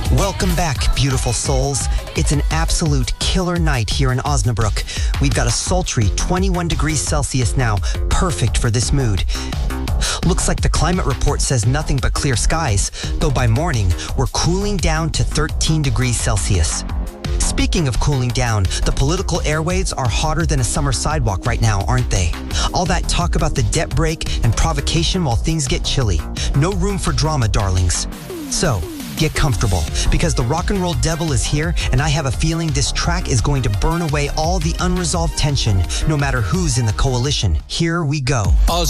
Welcome back, beautiful souls. It's an absolute killer night here in Osnabrück. We've got a sultry 21 degrees Celsius now, perfect for this mood. Looks like the climate report says nothing but clear skies, though by morning, we're cooling down to 13 degrees Celsius. Speaking of cooling down, the political airwaves are hotter than a summer sidewalk right now, aren't they? All that talk about the debt break and provocation while things get chilly. No room for drama, darlings. So, get comfortable, because the rock and roll devil is here, and I have a feeling this track is going to burn away all the unresolved tension, no matter who's in the coalition. Here we go.